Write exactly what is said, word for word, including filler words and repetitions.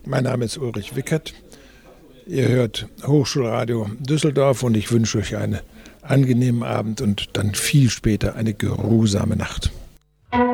Mein Name ist Ulrich Wickert. Ihr hört Hochschulradio Düsseldorf und ich wünsche euch einen angenehmen Abend und dann viel später eine geruhsame Nacht.